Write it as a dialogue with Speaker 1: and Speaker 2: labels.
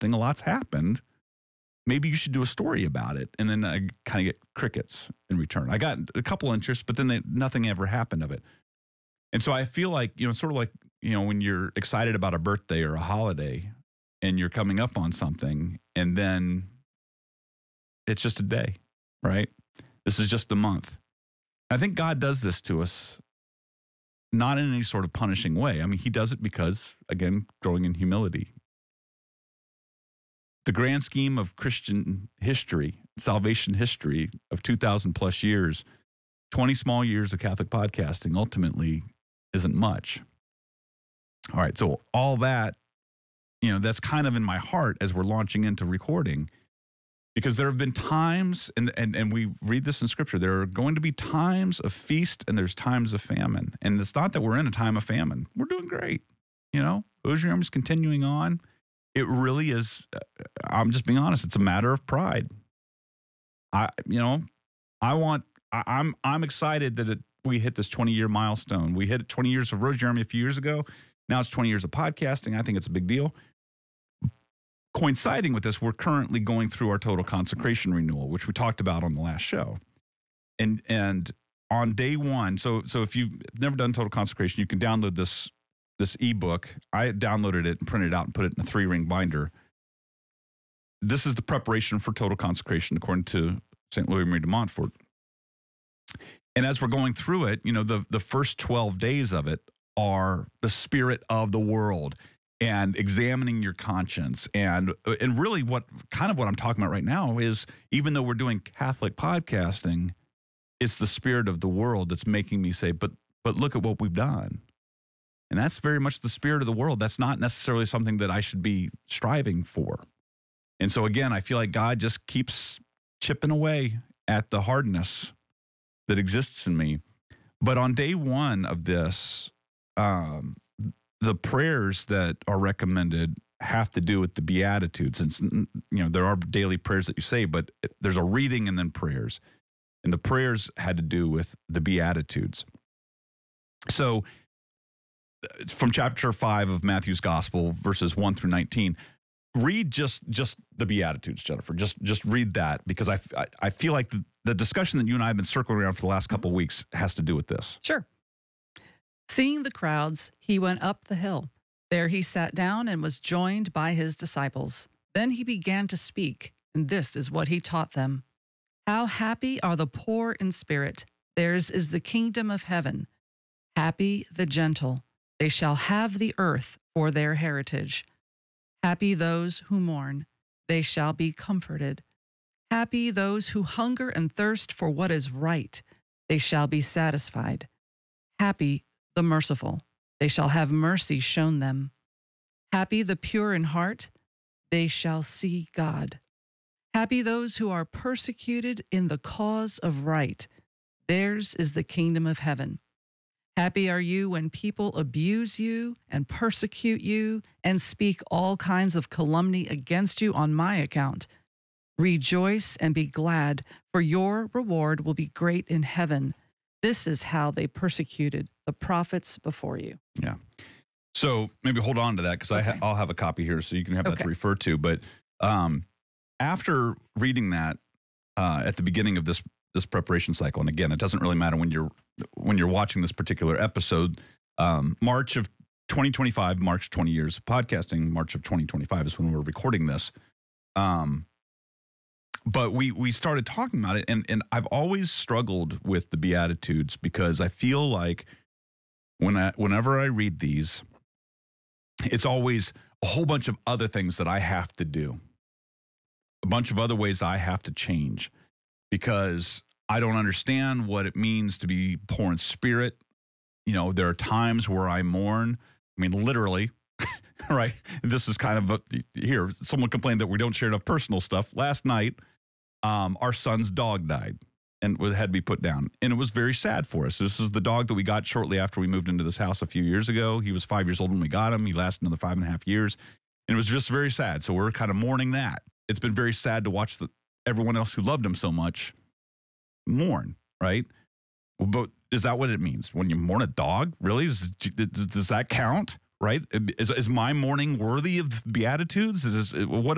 Speaker 1: podcasting, a lot's happened. Maybe you should do a story about it. And then I kind of get crickets in return. I got a couple interests, but then nothing ever happened of it. And so I feel like, sort of like, when you're excited about a birthday or a holiday and you're coming up on something and then it's just a day, right? This is just a month. I think God does this to us, not in any sort of punishing way. I mean, he does it because, again, growing in humility. The grand scheme of Christian history, salvation history of 2,000 plus years, 20 small years of Catholic podcasting ultimately isn't much. All right, so all that, that's kind of in my heart as we're launching into recording, because there have been times, and we read this in Scripture, there are going to be times of feast and there's times of famine. And it's not that we're in a time of famine. We're doing great. Ozium is continuing on. It really is, I'm just being honest, it's a matter of pride. I'm excited that we hit this 20-year milestone. We hit 20 years of Rose Jeremy a few years ago. Now it's 20 years of podcasting. I think it's a big deal. Coinciding with this, we're currently going through our total consecration renewal, which we talked about on the last show. And on day one, so if you've never done total consecration, you can download this ebook. I downloaded it and printed it out and put it in a 3-ring binder. This is the preparation for total consecration according to St. Louis Marie de Montfort. And as we're going through it, the first 12 days of it are the spirit of the world and examining your conscience. And really what I'm talking about right now is, even though we're doing Catholic podcasting, it's the spirit of the world that's making me say, but look at what we've done. And that's very much the spirit of the world. That's not necessarily something that I should be striving for. And so again, I feel like God just keeps chipping away at the hardness that exists in me. But on day one of this, the prayers that are recommended have to do with the Beatitudes. And, there are daily prayers that you say, but there's a reading and then prayers. And the prayers had to do with the Beatitudes. So from chapter 5 of Matthew's Gospel, verses 1 through 19, read just the Beatitudes, Jennifer. Just read that, because I feel like the discussion that you and I have been circling around for the last couple of weeks has to do with this.
Speaker 2: Sure. Seeing the crowds, he went up the hill. There he sat down and was joined by his disciples. Then he began to speak, and this is what he taught them. How happy are the poor in spirit! Theirs is the kingdom of heaven. Happy the gentle! They shall have the earth for their heritage. Happy those who mourn, they shall be comforted. Happy those who hunger and thirst for what is right, they shall be satisfied. Happy the merciful, they shall have mercy shown them. Happy the pure in heart, they shall see God. Happy those who are persecuted in the cause of right, theirs is the kingdom of heaven. Happy are you when people abuse you and persecute you and speak all kinds of calumny against you on my account. Rejoice and be glad, for your reward will be great in heaven. This is how they persecuted the prophets before you.
Speaker 1: Yeah. So maybe hold on to that, because
Speaker 2: Okay.
Speaker 1: I'll have a copy here so you can have that
Speaker 2: Okay.
Speaker 1: to refer to. But after reading that at the beginning of this preparation cycle, and again, it doesn't really matter when you're watching this particular episode, March of 2025, March 20 years of podcasting, March of 2025 is when we're recording this. But we started talking about it, and I've always struggled with the Beatitudes, because I feel like whenever I read these, it's always a whole bunch of other things that I have to do, a bunch of other ways I have to change, because I don't understand what it means to be poor in spirit. There are times where I mourn. I mean, literally, right? This is kind of here. Someone complained that we don't share enough personal stuff. Last night, our son's dog died and had to be put down. And it was very sad for us. This is the dog that we got shortly after we moved into this house a few years ago. He was 5 years old when we got him. He lasted another 5.5 years. And it was just very sad. So we're kind of mourning that. It's been very sad to watch everyone else who loved him so much mourn, right? But is that what it means? When you mourn a dog? Really? Does that count? Right? Is my mourning worthy of Beatitudes? What